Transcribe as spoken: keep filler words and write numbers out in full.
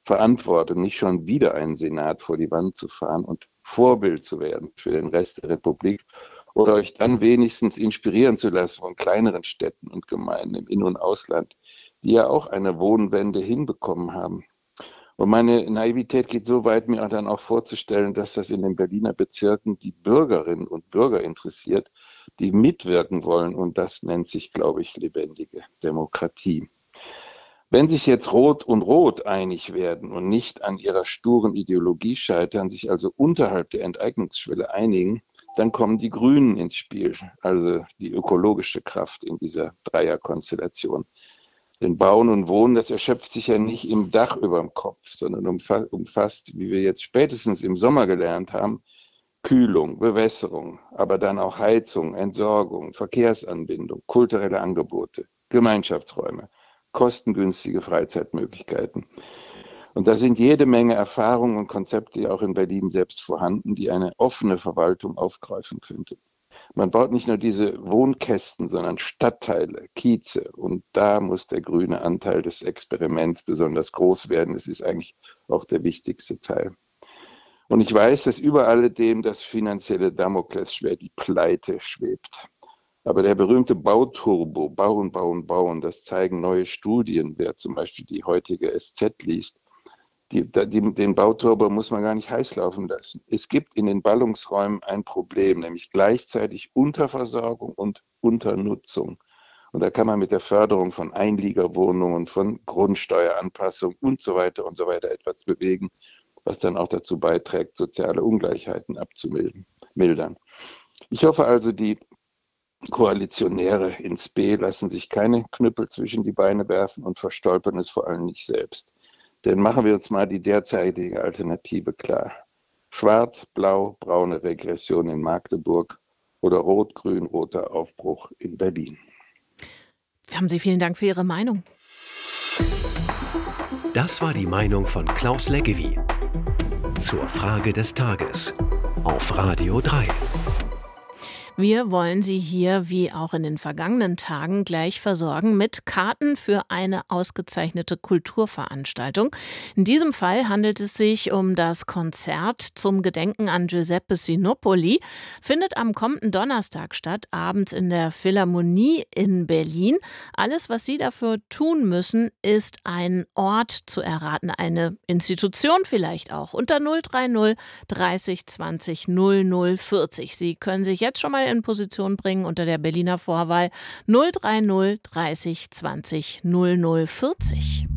verantwortet, nicht schon wieder einen Senat vor die Wand zu fahren und Vorbild zu werden für den Rest der Republik oder euch dann wenigstens inspirieren zu lassen von kleineren Städten und Gemeinden im In- und Ausland, die ja auch eine Wohnwende hinbekommen haben. Und meine Naivität geht so weit, mir dann auch vorzustellen, dass das in den Berliner Bezirken die Bürgerinnen und Bürger interessiert, die mitwirken wollen. Und das nennt sich, glaube ich, lebendige Demokratie. Wenn sich jetzt Rot und Rot einig werden und nicht an ihrer sturen Ideologie scheitern, sich also unterhalb der Enteignungsschwelle einigen, dann kommen die Grünen ins Spiel, also die ökologische Kraft in dieser Dreierkonstellation. Denn Bauen und Wohnen, das erschöpft sich ja nicht im Dach über dem Kopf, sondern umfasst, wie wir jetzt spätestens im Sommer gelernt haben, Kühlung, Bewässerung, aber dann auch Heizung, Entsorgung, Verkehrsanbindung, kulturelle Angebote, Gemeinschaftsräume, kostengünstige Freizeitmöglichkeiten. Und da sind jede Menge Erfahrungen und Konzepte ja auch in Berlin selbst vorhanden, die eine offene Verwaltung aufgreifen könnte. Man baut nicht nur diese Wohnkästen, sondern Stadtteile, Kieze. Und da muss der grüne Anteil des Experiments besonders groß werden. Das ist eigentlich auch der wichtigste Teil. Und ich weiß, dass über alledem das finanzielle Damoklesschwert, die Pleite, schwebt. Aber der berühmte Bauturbo, bauen, bauen, bauen, das zeigen neue Studien, wer zum Beispiel die heutige S Z liest. Die, die, den Bauturbo muss man gar nicht heiß laufen lassen. Es gibt in den Ballungsräumen ein Problem, nämlich gleichzeitig Unterversorgung und Unternutzung. Und da kann man mit der Förderung von Einliegerwohnungen, von Grundsteueranpassung und so weiter und so weiter etwas bewegen, was dann auch dazu beiträgt, soziale Ungleichheiten abzumildern. Ich hoffe also, die Koalitionäre ins B lassen sich keine Knüppel zwischen die Beine werfen und verstolpern es vor allem nicht selbst. Denn machen wir uns mal die derzeitige Alternative klar. Schwarz, blau, braune Regression in Magdeburg oder rot-grün-roter Aufbruch in Berlin. Haben Sie vielen Dank für Ihre Meinung. Das war die Meinung von Klaus Leggevi zur Frage des Tages auf Radio drei. Wir wollen Sie hier, wie auch in den vergangenen Tagen, gleich versorgen mit Karten für eine ausgezeichnete Kulturveranstaltung. In diesem Fall handelt es sich um das Konzert zum Gedenken an Giuseppe Sinopoli. Findet am kommenden Donnerstag statt, abends in der Philharmonie in Berlin. Alles, was Sie dafür tun müssen, ist einen Ort zu erraten, eine Institution vielleicht auch. Unter null drei null dreißig zwanzig null null vierzig. Sie können sich jetzt schon mal in Position bringen unter der Berliner Vorwahl null drei null dreißig zwanzig null null vierzig.